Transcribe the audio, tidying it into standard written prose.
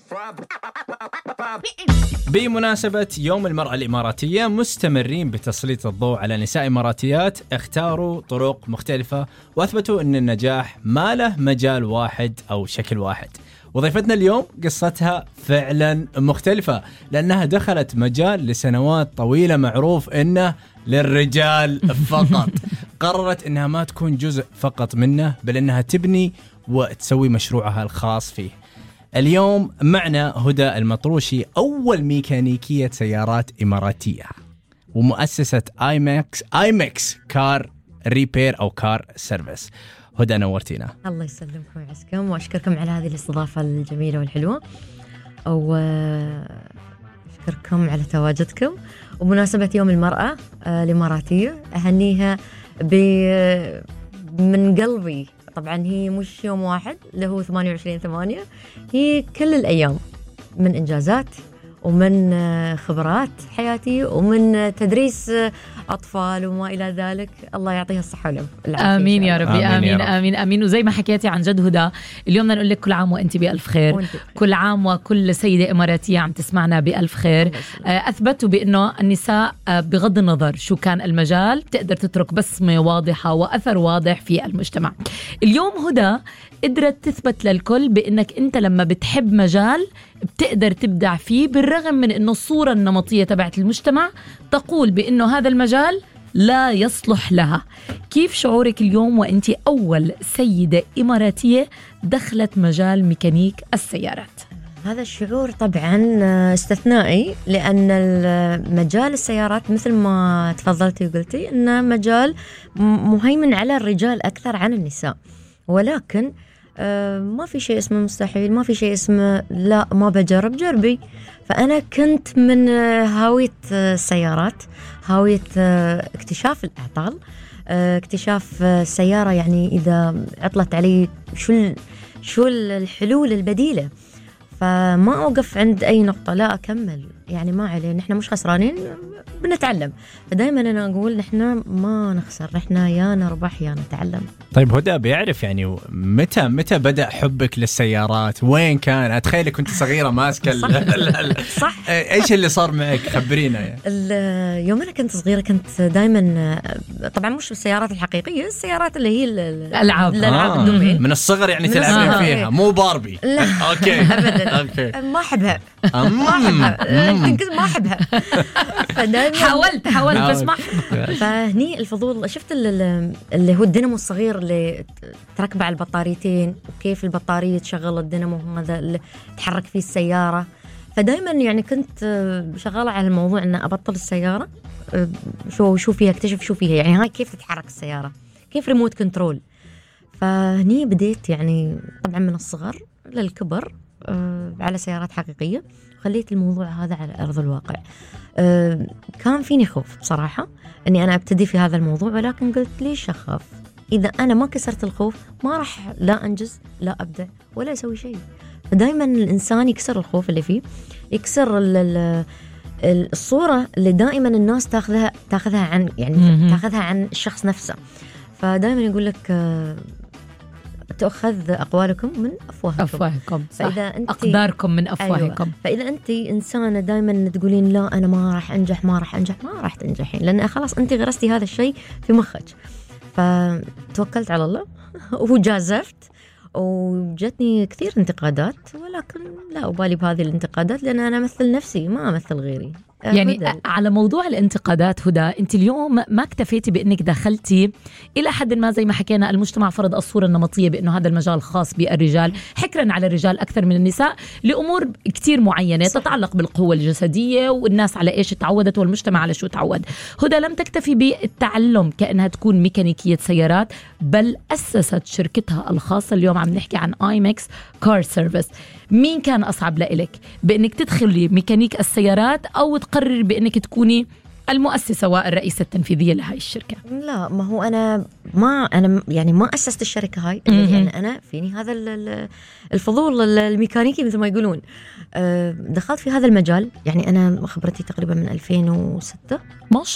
بمناسبة يوم المرأة الإماراتية مستمرين بتسليط الضوء على نساء إماراتيات اختاروا طرق مختلفة وأثبتوا أن النجاح ما له مجال واحد أو شكل واحد. وضيفتنا اليوم قصتها فعلا مختلفة لأنها دخلت مجال لسنوات طويلة معروف أنه للرجال فقط. قررت أنها ما تكون جزء فقط منه بل أنها تبني وتسوي مشروعها الخاص فيه. اليوم معنا هدى المطروشي أول ميكانيكية سيارات إماراتية ومؤسسة آيمكس كار ريبير أو كار سيرفيس. هدى نورتينا. الله يسلمكم ويعزكم وأشكركم على هذه الاستضافة الجميلة والحلوة وأشكركم على تواجدكم ومناسبة يوم المرأة الإماراتية أهنيها من قلبي. طبعا هي مش يوم واحد اللي هو 28/8 هي كل الأيام من إنجازات ومن خبرات حياتي ومن تدريس أطفال وما إلى ذلك. الله يعطيها الصحة والعافية. آمين يا ربي. آمين آمين آمين. وزي ما حكيتي عن جد هدى اليوم بدنا نقول لك كل عام وأنت بألف خير. كل عام وكل سيدة إماراتية عم تسمعنا بألف خير. أثبتوا بأنه النساء بغض النظر شو كان المجال بتقدر تترك بصمة واضحة وأثر واضح في المجتمع. اليوم هدى قدرت تثبت للكل بأنك أنت لما بتحب مجال بتقدر تبدع فيه بالرغم من أنه الصورة النمطية تبعت المجتمع تقول بأنه هذا المجال لا يصلح لها. كيف شعورك اليوم وأنت أول سيدة إماراتية دخلت مجال ميكانيك السيارات؟ هذا الشعور طبعا استثنائي لأن مجال السيارات مثل ما تفضلتي وقلتي أنه مجال مهيمن على الرجال أكثر عن النساء، ولكن ما في شيء اسمه مستحيل، ما في شيء اسمه لا ما بجرب جربي. فأنا كنت من هاوية السيارات، هاوية اكتشاف الأعطال، اكتشاف السيارة يعني إذا عطلت علي شو الحلول البديلة. فما أوقف عند أي نقطة، لا أكمل، يعني ما عليه، نحن مش خسرانين بنتعلم. فدايما أنا أقول نحن ما نخسر، نحن يا نربح يا نتعلم. طيب هدى بيعرف يعني متى بدأ حبك للسيارات؟ وين كان؟ أتخيلك كنت صغيرة ماسكة صح. إيش اللي صار معك؟ خبرينا يعني. يوم أنا كنت صغيرة كنت دايما طبعا مش بالسيارات الحقيقية، السيارات اللي هي الألعاب الدومين من الصغر يعني تلعبين فيها، مو باربي. لا أوكي. أبدا. أوكي. ما أحبها ما أحبها. حاولت بس ما. فهني الفضول شفت اللي هو الدينامو الصغير اللي تركبه على البطاريتين وكيف البطارية تشغل الدينامو هذا اللي تحرك فيه السيارة. فدايما يعني كنت شغالة على الموضوع أن أبطل السيارة شو فيها، اكتشف شو فيها، يعني هاي كيف تتحرك السيارة، كيف ريموت كنترول. فهني بديت يعني طبعا من الصغر للكبر على سيارات حقيقية، خليت الموضوع هذا على أرض الواقع. كان فيني خوف بصراحة أني أنا أبتدي في هذا الموضوع، ولكن قلت ليش أخاف؟ إذا أنا ما كسرت الخوف ما راح لا أنجز لا أبدع ولا أسوي شيء. فدايما الإنسان يكسر الخوف اللي فيه، يكسر الصورة اللي دائما الناس تاخذها عن يعني تاخذها عن الشخص نفسه. فدائما يقول لك تأخذ أقوالكم من أفواهكم. فإذا أنت أقداركم من أفواهكم. أيوة. فإذا أنت إنسانة دائما تقولين لا أنا ما راح أنجح ما راح تنجحين، لأن خلاص أنت غرستي هذا الشيء في مخك. فتوكلت على الله وجازفت، وجتني كثير انتقادات، ولكن لا أبالي بهذه الانتقادات لأن أنا أمثل نفسي ما أمثل غيري. يعني على موضوع الانتقادات هدى، أنت اليوم ما اكتفيتي بأنك دخلتي إلى حد ما زي ما حكينا المجتمع فرض الصورة النمطية بأنه هذا المجال خاص بالرجال، حكرا على الرجال أكثر من النساء لأمور كتير معينة صح. تتعلق بالقوة الجسدية والناس على إيش تعودت والمجتمع على شو تعود. هدى لم تكتفي بالتعلم كأنها تكون ميكانيكية سيارات، بل أسست شركتها الخاصة. اليوم عم نحكي عن آيمكس كار سيرفيس. مين كان أصعب لإلك بأنك تدخلي ميكانيك السيارات أو تقرر بأنك تكوني المؤسسة والرئيسة التنفيذية لهاي الشركة؟ لا ما هو أنا يعني ما أسست الشركة هاي، يعني أنا فيني هذا الفضول الميكانيكي مثل ما يقولون. دخلت في هذا المجال، يعني أنا خبرتي تقريبا من 2006 ما